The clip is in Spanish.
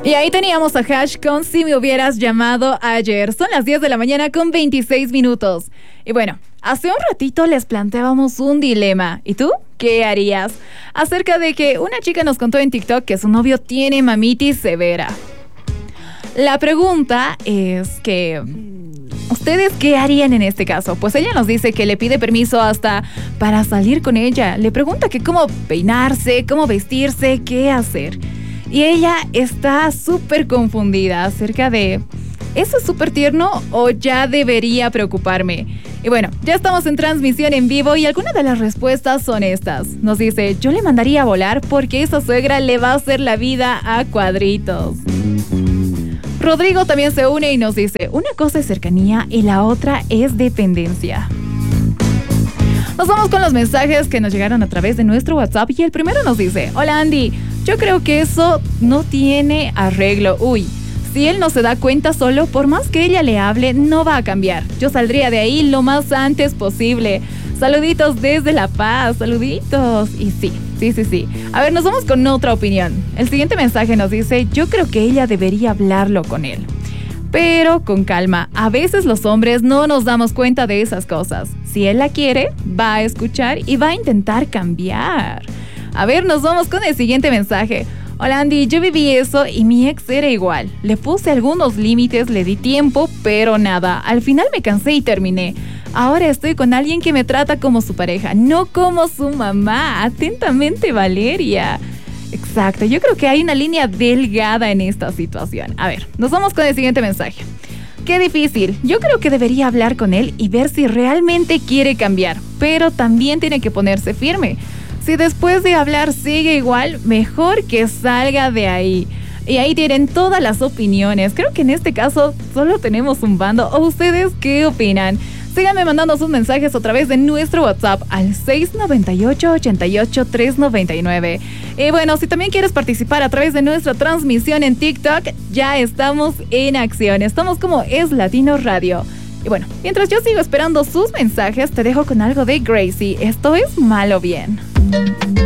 Y ahí teníamos a Hash con Si me hubieras llamado ayer. Son las 10 de la mañana con 26 minutos. Y bueno, hace un ratito les planteábamos un dilema. ¿Y tú? ¿Qué harías? Acerca de que una chica nos contó en TikTok que su novio tiene mamitis severa. La pregunta es que... ¿ustedes qué harían en este caso? Pues ella nos dice que le pide permiso hasta para salir con ella. Le pregunta que cómo peinarse, cómo vestirse, qué hacer. Y ella está súper confundida acerca de... ¿eso es súper tierno o ya debería preocuparme? Y bueno, ya estamos en transmisión en vivo y algunas de las respuestas son estas. Nos dice, yo le mandaría a volar porque esa suegra le va a hacer la vida a cuadritos. Rodrigo también se une y nos dice, una cosa es cercanía y la otra es dependencia. Nos vamos con los mensajes que nos llegaron a través de nuestro WhatsApp y el primero nos dice, hola Andy, yo creo que eso no tiene arreglo. Uy, si él no se da cuenta solo, por más que ella le hable, no va a cambiar. Yo saldría de ahí lo más antes posible. Saluditos desde La Paz, saluditos. Y sí. A ver, nos vamos con otra opinión. El siguiente mensaje nos dice, yo creo que ella debería hablarlo con él. Pero con calma, a veces los hombres no nos damos cuenta de esas cosas. Si él la quiere, va a escuchar y va a intentar cambiar. A ver, nos vamos con el siguiente mensaje. Hola Andy, yo viví eso y mi ex era igual. Le puse algunos límites, le di tiempo, pero nada. Al final me cansé y terminé. Ahora estoy con alguien que me trata como su pareja, no como su mamá. Atentamente, Valeria. Exacto, yo creo que hay una línea delgada en esta situación. A ver, nos vamos con el siguiente mensaje. Qué difícil. Yo creo que debería hablar con él y ver si realmente quiere cambiar, pero también tiene que ponerse firme. Si después de hablar sigue igual, mejor que salga de ahí. Y ahí tienen todas las opiniones. Creo que en este caso solo tenemos un bando. ¿O ustedes qué opinan? Síganme mandando sus mensajes a través de nuestro WhatsApp al 698-88-399. Y bueno, si también quieres participar a través de nuestra transmisión en TikTok, ya estamos en acción. Estamos como Es Latino Radio. Y bueno, mientras yo sigo esperando sus mensajes, te dejo con algo de Gracie. Esto es Malo Bien.